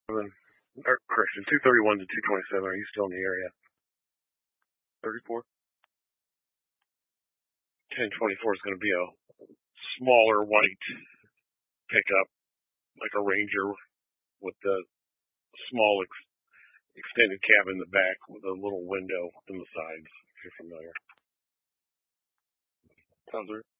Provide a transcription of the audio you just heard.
or correction, 231 to 227. Are you still in the area? 34? 1024 is going to be a smaller white pickup, like a Ranger with the small extended cab in the back with a little window in the sides, if you're familiar. Sounds right.